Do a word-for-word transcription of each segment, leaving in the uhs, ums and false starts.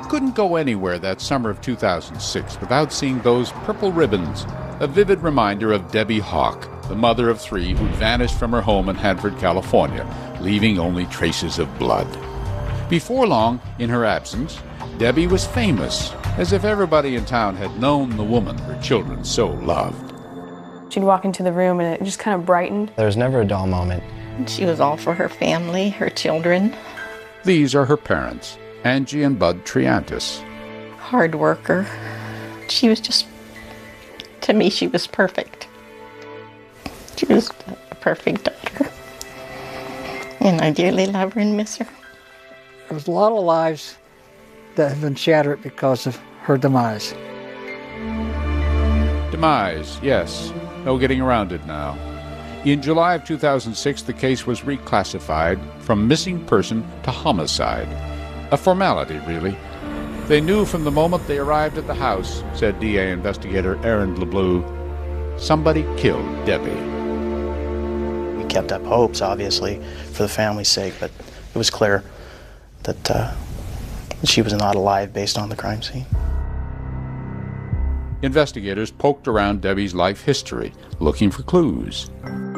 couldn't go anywhere that summer of two thousand six without seeing those purple ribbons, a vivid reminder of Debbie Hawk, the mother of three who vanished from her home in Hanford, California, leaving only traces of blood. Before long, in her absence, Debbie was famous, as if everybody in town had known the woman her children so loved. She'd walk into the room and it just kind of brightened. There was never a dull moment. She was all for her family, her children. These are her parents, Angie and Bud Triantis. Hard worker. She was just, to me, she was perfect. She was a perfect daughter. And I dearly love her and miss her. There's a lot of lives that have been shattered because of her demise. Demise, yes. No getting around it now. In July of two thousand six, the case was reclassified from missing person to homicide. A formality, really. They knew from the moment they arrived at the house, said D A investigator Aaron LeBlue, somebody killed Debbie. We kept up hopes, obviously, for the family's sake, but it was clear that uh, she was not alive based on the crime scene. Investigators poked around Debbie's life history, looking for clues.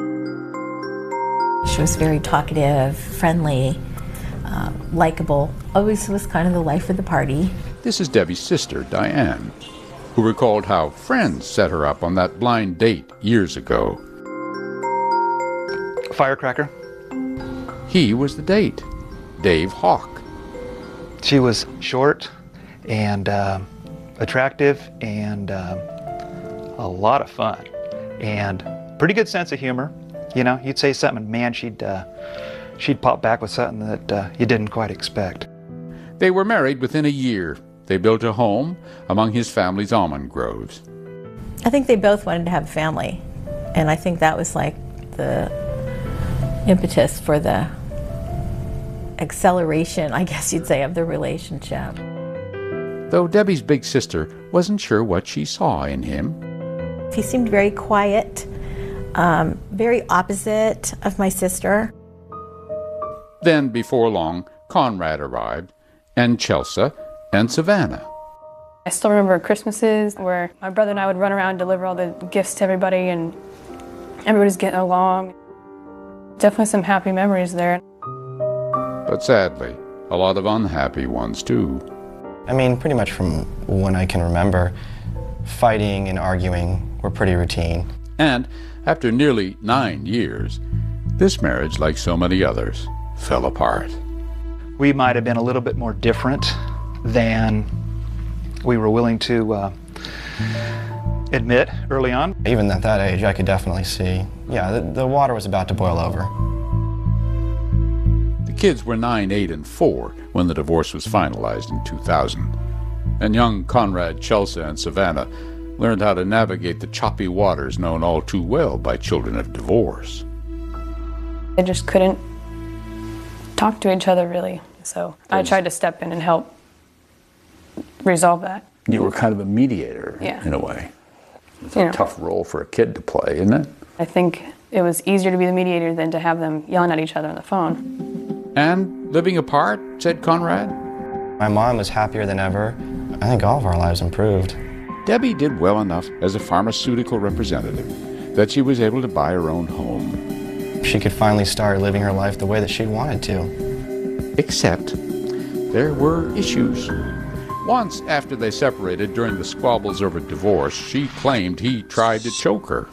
She was very talkative, friendly, uh, likable, always was kind of the life of the party. This is Debbie's sister, Diane, who recalled how friends set her up on that blind date years ago. Firecracker. He was the date, Dave Hawk. She was short and uh, attractive and uh, a lot of fun and pretty good sense of humor. You know, you'd say something, man, she'd uh, she'd pop back with something that uh, you didn't quite expect. They were married within a year. They built a home among his family's almond groves. I think they both wanted to have a family, and I think that was like the impetus for the acceleration, I guess you'd say, of the relationship. Though Debbie's big sister wasn't sure what she saw in him. He seemed very quiet, um, very opposite of my sister. Then, before long, Conrad arrived, and Chelsea, and Savannah. I still remember Christmases where my brother and I would run around and deliver all the gifts to everybody, and everybody's getting along. Definitely some happy memories there. But sadly, a lot of unhappy ones, too. I mean, pretty much from when I can remember, fighting and arguing were pretty routine. And after nearly nine years, this marriage, like so many others, fell apart. We might have been a little bit more different than we were willing to uh, admit early on. Even at that age, I could definitely see, yeah, the, the water was about to boil over. The kids were nine, eight, and four when the divorce was finalized in two thousand. And young Conrad, Chelsea, and Savannah learned how to navigate the choppy waters known all too well by children of divorce. They just couldn't talk to each other, really. So I tried to step in and help resolve that. You were kind of a mediator, yeah. in a way. It's you a know. tough role for a kid to play, isn't it? I think it was easier to be the mediator than to have them yelling at each other on the phone. And living apart, said Conrad. My mom was happier than ever. I think all of our lives improved. Debbie did well enough as a pharmaceutical representative that she was able to buy her own home. She could finally start living her life the way that she wanted to. Except there were issues. Once, after they separated during the squabbles over divorce, she claimed he tried to choke her.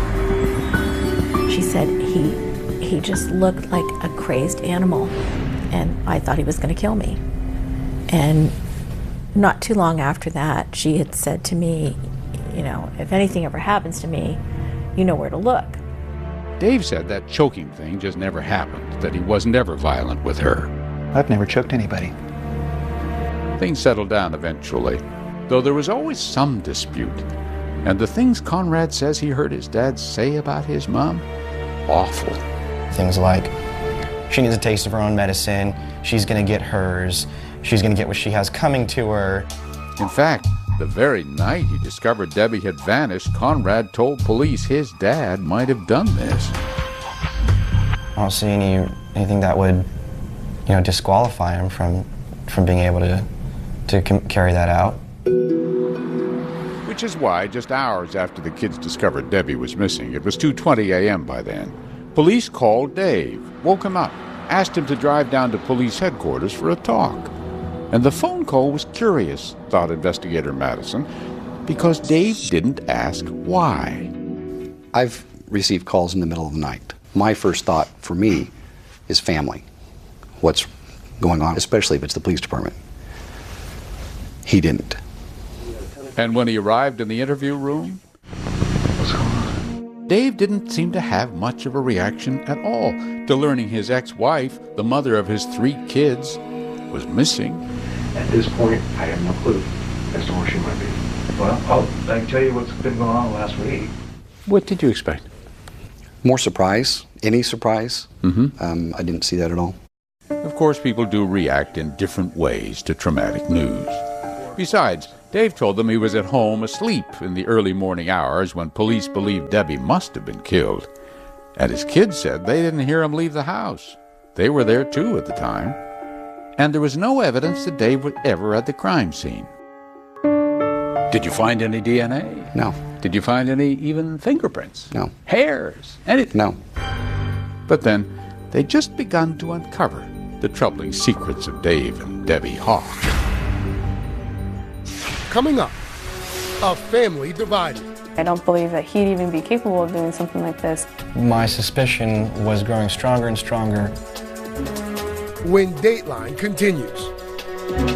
She said he, he just looked like a crazed animal, and I thought he was going to kill me. And not too long after that, she had said to me, you know, if anything ever happens to me, you know where to look. Dave said that choking thing just never happened, that he wasn't ever violent with her. I've never choked anybody. Things settled down eventually, though there was always some dispute. And the things Conrad says he heard his dad say about his mom, awful. Things like, she needs a taste of her own medicine, she's gonna get hers, she's gonna get what she has coming to her. In fact, the very night he discovered Debbie had vanished, Conrad told police his dad might have done this. I don't see any anything that would, you know, disqualify him from from being able to to com- carry that out. Which is why, just hours after the kids discovered Debbie was missing, it was two twenty a m by then, police called Dave, woke him up, asked him to drive down to police headquarters for a talk. And the phone call was curious, thought investigator Madison, because Dave didn't ask why. I've received calls in the middle of the night. My first thought for me is family. What's going on, especially if it's the police department. He didn't. And when he arrived in the interview room, Dave didn't seem to have much of a reaction at all to learning his ex-wife, the mother of his three kids, was missing. At this point, I have no clue as to where she might be. Well, I'll, I can tell you what's been going on last week. What did you expect? More surprise, any surprise. Mm-hmm. Um, I didn't see that at all. Of course, people do react in different ways to traumatic news. Besides, Dave told them he was at home asleep in the early morning hours when police believed Debbie must have been killed. And his kids said they didn't hear him leave the house. They were there too at the time. And there was no evidence that Dave was ever at the crime scene. Did you find any D N A? No. Did you find any even fingerprints? No. Hairs? Anything? No. But then, they'd just begun to uncover the troubling secrets of Dave and Debbie Hawk. Coming up, a family divided. I don't believe that he'd even be capable of doing something like this. My suspicion was growing stronger and stronger. When Dateline continues.